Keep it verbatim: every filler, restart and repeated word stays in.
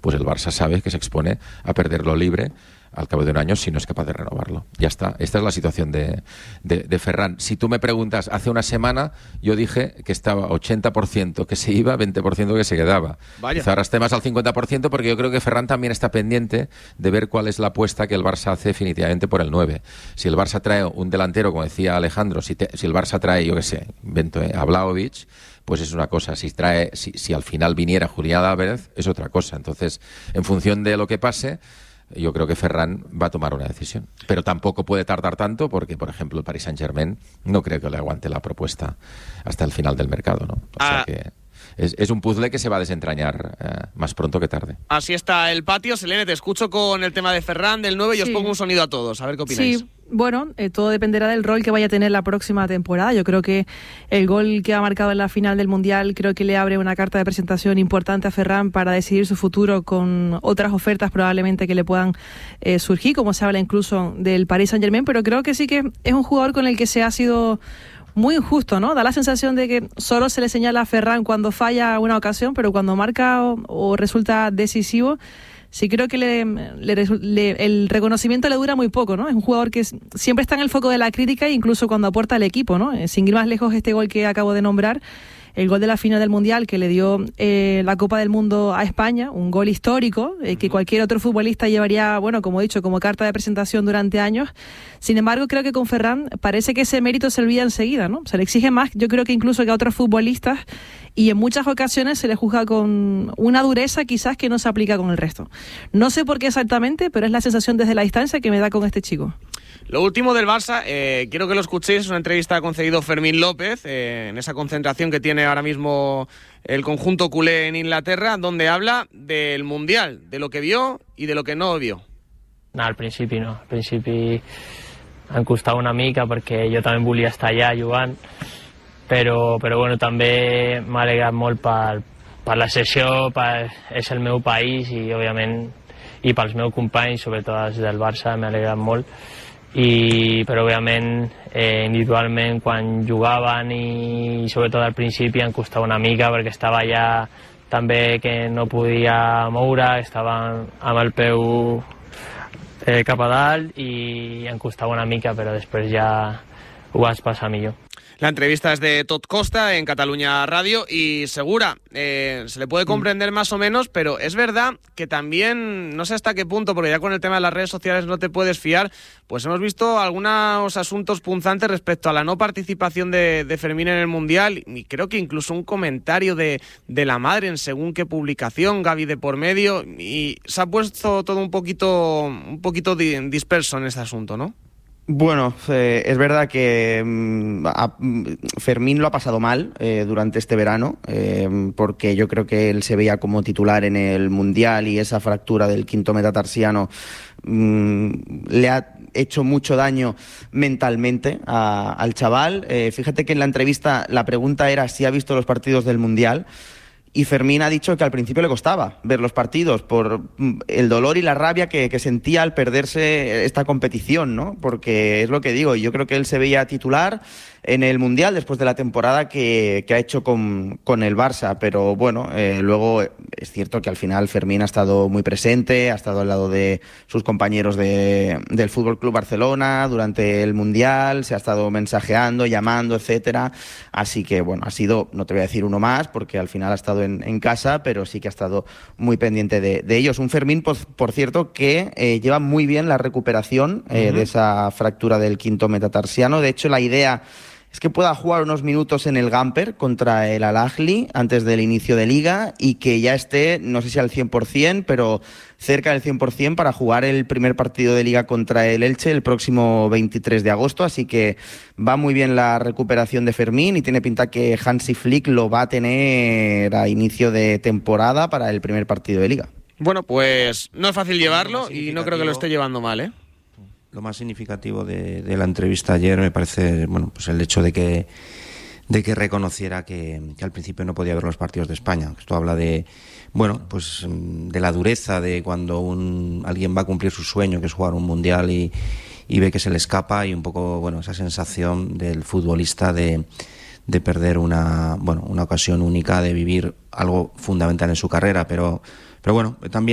pues el Barça sabe que se expone a perderlo libre al cabo de un año si no es capaz de renovarlo. Ya está. Esta es la situación de, de, de Ferran. Si tú me preguntas, hace una semana yo dije que estaba ochenta por ciento que se iba, veinte por ciento que se quedaba. Vaya. Quizá ahora esté más al cincuenta por ciento porque yo creo que Ferran también está pendiente de ver cuál es la apuesta que el Barça hace definitivamente por el nueve. Si el Barça trae un delantero, como decía Alejandro, si, te, si el Barça trae, yo qué sé, invento, eh, a Vlahovic, pues es una cosa. Si trae, si, si al final viniera Julián Álvarez, es otra cosa. Entonces, en función de lo que pase, yo creo que Ferran va a tomar una decisión. Pero tampoco puede tardar tanto porque, por ejemplo, el Paris Saint-Germain no creo que le aguante la propuesta hasta el final del mercado, ¿no? O ah. sea que es, es un puzzle que se va a desentrañar eh, más pronto que tarde. Así está el patio. Selene, te escucho con el tema de Ferran, del nueve, y sí. os pongo un sonido a todos. A ver qué opináis. Sí. Bueno, eh, todo dependerá del rol que vaya a tener la próxima temporada. Yo creo que el gol que ha marcado en la final del Mundial creo que le abre una carta de presentación importante a Ferran para decidir su futuro con otras ofertas probablemente que le puedan eh, surgir, como se habla incluso del Paris Saint-Germain, pero creo que sí que es un jugador con el que se ha sido muy injusto, ¿no? Da la sensación de que solo se le señala a Ferran cuando falla una ocasión, pero cuando marca o, o resulta decisivo, sí creo que le, le, le, el reconocimiento le dura muy poco, ¿no? Es un jugador que es, siempre está en el foco de la crítica, incluso cuando aporta al equipo, ¿no? Sin ir más lejos, este gol que acabo de nombrar, el gol de la final del Mundial que le dio eh, la Copa del Mundo a España, un gol histórico eh, que cualquier otro futbolista llevaría, bueno, como he dicho, como carta de presentación durante años. Sin embargo, creo que con Ferran parece que ese mérito se olvida enseguida, ¿no? Se le exige más, yo creo que incluso que a otros futbolistas, y en muchas ocasiones se le juzga con una dureza quizás que no se aplica con el resto. No sé por qué exactamente, pero es la sensación desde la distancia que me da con este chico. Lo último del Barça, eh, quiero que lo escuchéis, es una entrevista que ha concedido Fermín López eh, en esa concentración que tiene ahora mismo el conjunto culé en Inglaterra, donde habla del Mundial, de lo que vio y de lo que no vio. No, al principi no, al principi em costava una mica perquè jo també volia estar allà jugant, però, però bueno, també m'ha alegrat molt per, per la sessió, per, és el meu país i òbviament i pels meus companys, sobretot els del Barça, m'ha alegrat molt. I, però òbviament eh, individualment quan jugaven i sobretot al principi em costava una mica perquè estava allà també que no podia moure, estava amb el peu eh, cap a dalt i em costava una mica, però després ja ho vaig passar millor. La entrevista es de Todd Costa en Cataluña Radio y Segura, eh, se le puede comprender más o menos, pero es verdad que también, no sé hasta qué punto, porque ya con el tema de las redes sociales no te puedes fiar, pues hemos visto algunos asuntos punzantes respecto a la no participación de, de Fermín en el Mundial y creo que incluso un comentario de, de la madre en según qué publicación, Gaby de por medio, y se ha puesto todo un poquito, un poquito disperso en este asunto, ¿no? Bueno, eh, es verdad que mm, a, Fermín lo ha pasado mal eh, durante este verano, eh, porque yo creo que él se veía como titular en el Mundial y esa fractura del quinto metatarsiano mm, le ha hecho mucho daño mentalmente a, al chaval. Eh, fíjate que en la entrevista la pregunta era si ha visto los partidos del Mundial. Y Fermín ha dicho que al principio le costaba ver los partidos por el dolor y la rabia que, que sentía al perderse esta competición, ¿no? Porque es lo que digo, yo creo que él se veía titular en el Mundial después de la temporada que, que ha hecho con, con el Barça, pero bueno, eh, luego es cierto que al final Fermín ha estado muy presente, ha estado al lado de sus compañeros de, del F C Barcelona durante el Mundial, se ha estado mensajeando, llamando, etcétera, así que bueno, ha sido, no te voy a decir uno más, porque al final ha estado en, en casa, pero sí que ha estado muy pendiente de, de ellos. Un Fermín, por, por cierto, que eh, lleva muy bien la recuperación eh, uh-huh. de esa fractura del quinto metatarsiano. De hecho, la idea es que pueda jugar unos minutos en el Gamper contra el Al-Ahly antes del inicio de Liga y que ya esté, no sé si al cien por ciento, pero cerca del cien por ciento para jugar el primer partido de Liga contra el Elche el próximo veintitrés de agosto. Así que va muy bien la recuperación de Fermín y tiene pinta que Hansi Flick lo va a tener a inicio de temporada para el primer partido de Liga. Bueno, pues no es fácil llevarlo y no creo que lo esté llevando mal, ¿eh? Lo más significativo de, de la entrevista ayer me parece, bueno, pues el hecho de que de que reconociera que, que al principio no podía ver los partidos de España. Esto habla de, bueno, pues de la dureza de cuando un alguien va a cumplir su sueño, que es jugar un mundial y, y ve que se le escapa, y un poco, bueno, esa sensación del futbolista de de perder una, bueno, una ocasión única de vivir algo fundamental en su carrera, pero pero bueno, también